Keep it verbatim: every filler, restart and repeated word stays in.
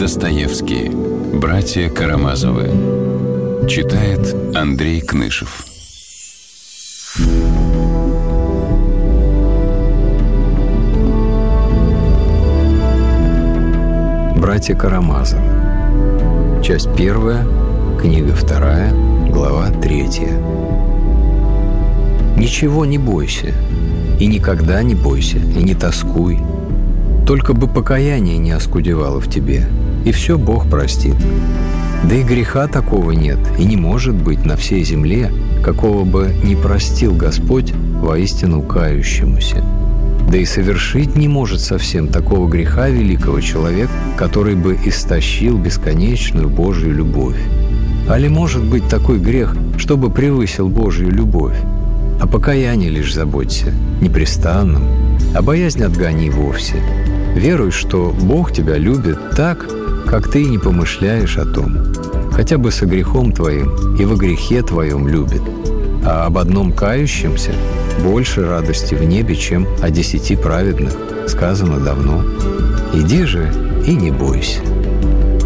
Достоевский. Братья Карамазовы. Читает Андрей Кнышев. Братья Карамазовы. Часть первая, книга вторая, глава третья. Ничего не бойся, и никогда не бойся, и не тоскуй. Только бы покаяние не оскудевало в тебе, и все Бог простит. Да и греха такого нет, и не может быть на всей земле, какого бы не простил Господь воистину кающемуся. Да и совершить не может совсем такого греха великого человек, который бы истощил бесконечную Божью любовь. Али может быть такой грех, чтобы превысил Божью любовь? О покаянии лишь заботься, непрестанном, а боязнь отгони вовсе. Веруй, что Бог тебя любит так, как ты и не помышляешь о том. Хотя бы со грехом твоим и во грехе твоем любит. А об одном кающемся больше радости в небе, чем о десяти праведных, сказано давно. Иди же и не бойся.